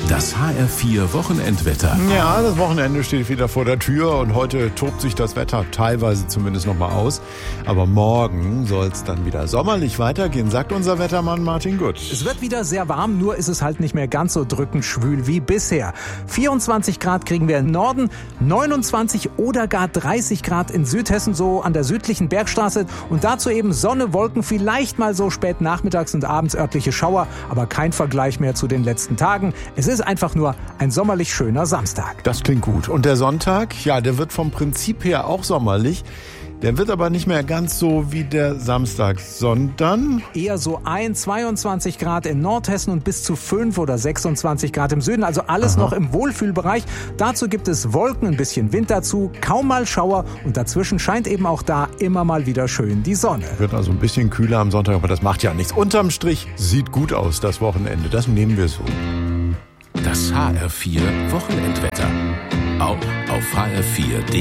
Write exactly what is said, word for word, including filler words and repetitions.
Das H R vier Wochenendwetter. Ja, das Wochenende steht wieder vor der Tür und heute tobt sich das Wetter teilweise zumindest noch mal aus. Aber morgen soll es dann wieder sommerlich weitergehen, sagt unser Wettermann Martin Gut. Es wird wieder sehr warm, nur ist es halt nicht mehr ganz so drückend schwül wie bisher. vierundzwanzig Grad kriegen wir im Norden, neunundzwanzig oder gar dreißig Grad in Südhessen, so an der südlichen Bergstraße. Und dazu eben Sonne, Wolken, vielleicht mal so spät nachmittags und abends örtliche Schauer, aber kein Vergleich mehr zu den letzten Tagen. Es ist einfach nur ein sommerlich schöner Samstag. Das klingt gut. Und der Sonntag, ja, der wird vom Prinzip her auch sommerlich. Der wird aber nicht mehr ganz so wie der Samstag, sondern Eher so ein, zweiundzwanzig Grad in Nordhessen und bis zu fünf oder sechsundzwanzig Grad im Süden. Also alles Aha. noch im Wohlfühlbereich. Dazu gibt es Wolken, ein bisschen Wind dazu, kaum mal Schauer. Und dazwischen scheint eben auch da immer mal wieder schön die Sonne. wird also ein bisschen kühler am Sonntag, aber das macht ja nichts. Unterm Strich sieht gut aus, das Wochenende. Das nehmen wir so. Das H R vier Wochenendwetter. Auch auf H R vier Punkt D E.